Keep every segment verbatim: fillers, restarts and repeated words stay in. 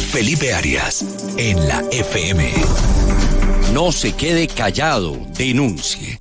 Felipe Arias, en la F M. No se quede callado, denuncie.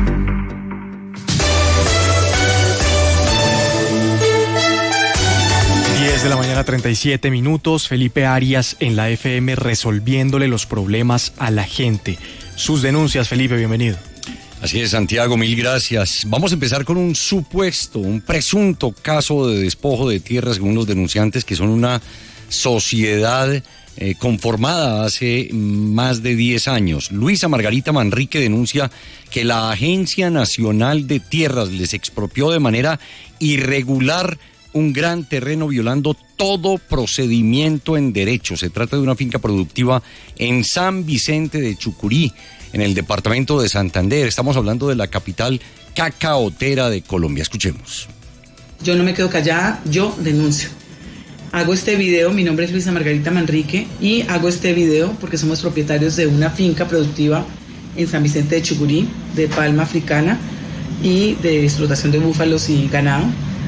diez de la mañana, treinta y siete minutos. Felipe Arias en la F M resolviéndole los problemas a la gente. Sus denuncias, Felipe, bienvenido. Así es, Santiago, mil gracias. Vamos a empezar con un supuesto, un presunto caso de despojo de tierras según los denunciantes, que son una sociedad eh, conformada hace más de diez años. Luisa Margarita Manrique denuncia que la Agencia Nacional de Tierras les expropió de manera irregular un gran terreno, violando todo procedimiento en derecho. Se trata de una finca productiva en San Vicente de Chucurí, en el departamento de Santander. Estamos hablando de la capital cacaotera de Colombia. Escuchemos. Yo no me quedo callada, yo denuncio. Hago este video, mi nombre es Luisa Margarita Manrique, y hago este video porque somos propietarios de una finca productiva en San Vicente de Chucurí, de palma africana y de explotación de búfalos y ganado.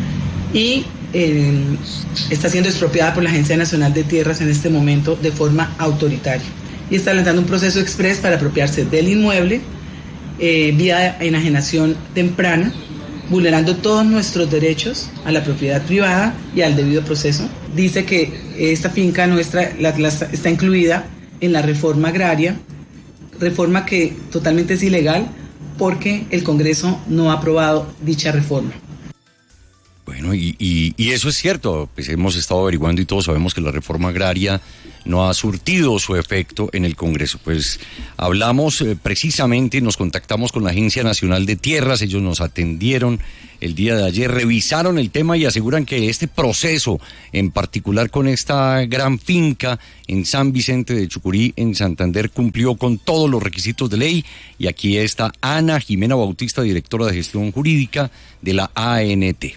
Y eh, está siendo expropiada por la Agencia Nacional de Tierras en este momento de forma autoritaria. Y está lanzando un proceso express para apropiarse del inmueble eh, vía enajenación temprana, vulnerando todos nuestros derechos a la propiedad privada y al debido proceso. Dice que esta finca nuestra la, la, está incluida en la reforma agraria, reforma que totalmente es ilegal porque el Congreso no ha aprobado dicha reforma. Bueno, y, y, y eso es cierto, pues hemos estado averiguando y todos sabemos que la reforma agraria no ha surtido su efecto en el Congreso. Pues hablamos eh, precisamente, nos contactamos con la Agencia Nacional de Tierras, ellos nos atendieron el día de ayer, revisaron el tema y aseguran que este proceso, en particular con esta gran finca en San Vicente de Chucurí, en Santander, cumplió con todos los requisitos de ley. Y aquí está Ana Jimena Bautista, directora de gestión jurídica de la A N T.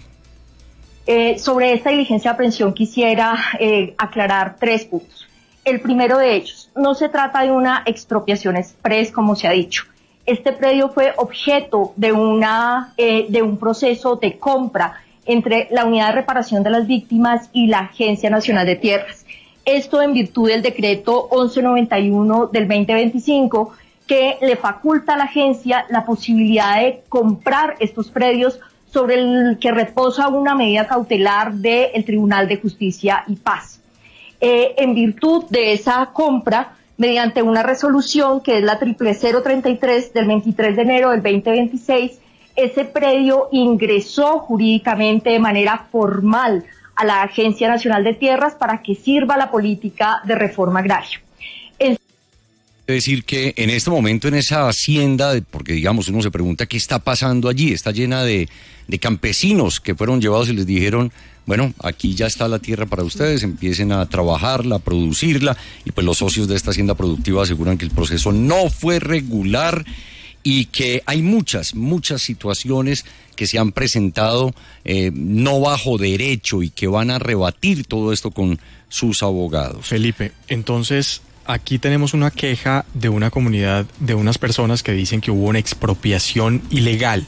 Eh, sobre esta diligencia de aprehensión quisiera eh, aclarar tres puntos. El primero de ellos, no se trata de una expropiación express, como se ha dicho. Este predio fue objeto de, una, eh, de un proceso de compra entre la Unidad de Reparación de las Víctimas y la Agencia Nacional de Tierras. Esto en virtud del decreto once noventa y uno del veinte veinticinco, que le faculta a la agencia la posibilidad de comprar estos predios sobre el que reposa una medida cautelar del Tribunal de Justicia y Paz. Eh, en virtud de esa compra, mediante una resolución que es la triple cero treinta y tres del veintitrés de enero del veinte veintiséis, ese predio ingresó jurídicamente de manera formal a la Agencia Nacional de Tierras para que sirva la política de reforma agraria. En Es decir, que en este momento en esa hacienda, porque digamos uno se pregunta qué está pasando allí, está llena de, de campesinos que fueron llevados y les dijeron, bueno, aquí ya está la tierra para ustedes, empiecen a trabajarla, a producirla, y pues los socios de esta hacienda productiva aseguran que el proceso no fue regular y que hay muchas, muchas situaciones que se han presentado eh, no bajo derecho y que van a rebatir todo esto con sus abogados. Felipe, entonces aquí tenemos una queja de una comunidad, de unas personas que dicen que hubo una expropiación ilegal,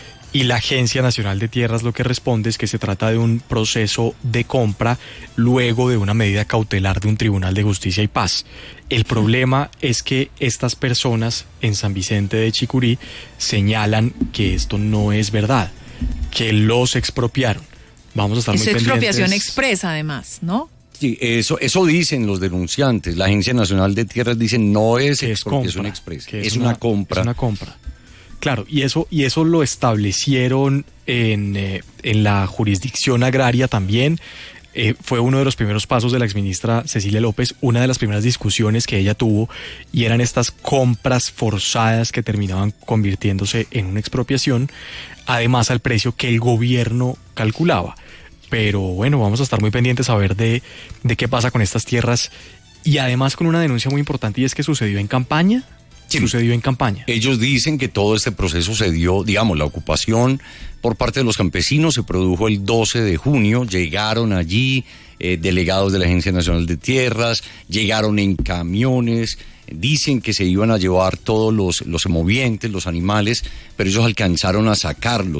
y la Agencia Nacional de Tierras lo que responde es que se trata de un proceso de compra luego de una medida cautelar de un Tribunal de Justicia y Paz. El problema es que estas personas en San Vicente de Chucurí señalan que esto no es verdad, que los expropiaron. Vamos a estar muy pendientes. Es expropiación expresa, además, ¿no? Sí, eso, eso dicen los denunciantes. La Agencia Nacional de Tierras dice no es expropiación expresa, es, es una, una compra. Es una compra. Claro, y eso, y eso lo establecieron en, eh, en la jurisdicción agraria también. Eh, fue uno de los primeros pasos de la exministra Cecilia López, una de las primeras discusiones que ella tuvo, y eran estas compras forzadas que terminaban convirtiéndose en una expropiación, además al precio que el gobierno calculaba. Pero bueno, vamos a estar muy pendientes a ver de, de qué pasa con estas tierras, y además con una denuncia muy importante, y es que sucedió en campaña. Sí. Sucedió en campaña. Ellos dicen que todo este proceso se dio, digamos, la ocupación por parte de los campesinos se produjo el doce de junio, llegaron allí eh, delegados de la Agencia Nacional de Tierras, llegaron en camiones, dicen que se iban a llevar todos los, los movientes, los animales, pero ellos alcanzaron a sacarlos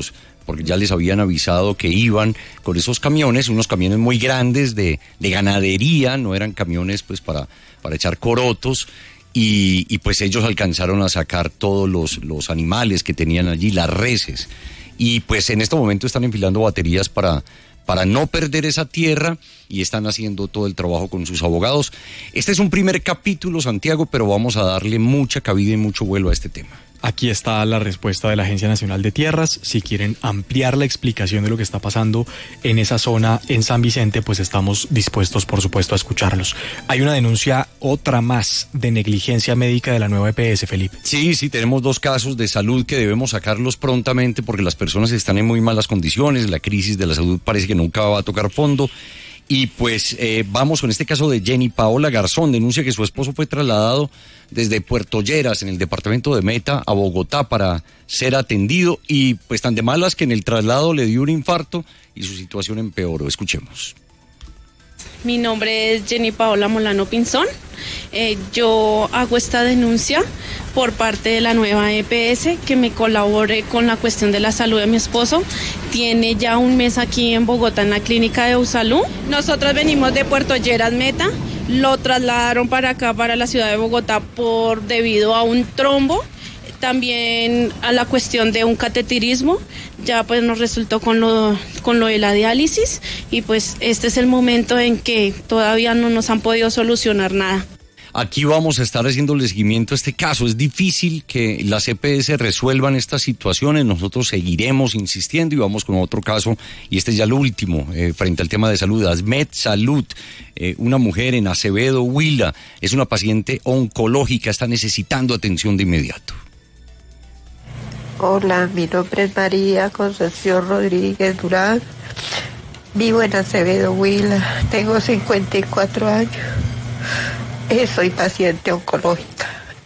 porque ya les habían avisado que iban con esos camiones, unos camiones muy grandes de, de ganadería, no eran camiones pues para, para echar corotos, y, y pues ellos alcanzaron a sacar todos los, los animales que tenían allí, las reses, y pues en este momento están enfilando baterías para... para no perder esa tierra, y están haciendo todo el trabajo con sus abogados. Este es un primer capítulo, Santiago, pero vamos a darle mucha cabida y mucho vuelo a este tema. Aquí está la respuesta de la Agencia Nacional de Tierras. Si quieren ampliar la explicación de lo que está pasando en esa zona en San Vicente, pues estamos dispuestos, por supuesto, a escucharlos. Hay una denuncia, otra más, de negligencia médica de la nueva E P S, Felipe. Sí, sí, tenemos dos casos de salud que debemos sacarlos prontamente porque las personas están en muy malas condiciones, la crisis de la salud parece que nunca va a tocar fondo. Y pues eh, vamos con este caso de Jenny Paola Garzón, denuncia que su esposo fue trasladado desde Puerto Lleras, en el departamento de Meta, a Bogotá para ser atendido, y pues tan de malas que en el traslado le dio un infarto y su situación empeoró. Escuchemos. Mi nombre es Jenny Paola Molano Pinzón. Eh, yo hago esta denuncia por parte de la nueva E P S que me colabore con la cuestión de la salud de mi esposo. Tiene ya un mes aquí en Bogotá en la clínica de Usalú. Nosotros venimos de Puerto Lleras Meta, lo trasladaron para acá, para la ciudad de Bogotá, por debido a un trombo. También a la cuestión de un cateterismo, ya pues nos resultó con lo, con lo de la diálisis, y pues este es el momento en que todavía no nos han podido solucionar nada. Aquí vamos a estar haciéndole seguimiento a este caso. Es difícil que las E P S resuelvan estas situaciones. Nosotros seguiremos insistiendo y vamos con otro caso, y este es ya el último, eh, frente al tema de salud. Asmed Salud, eh, una mujer en Acevedo, Huila, es una paciente oncológica, está necesitando atención de inmediato. Hola, mi nombre es María Concepción Rodríguez Durán, vivo en Acevedo, Huila, tengo cincuenta y cuatro años, soy paciente oncológica.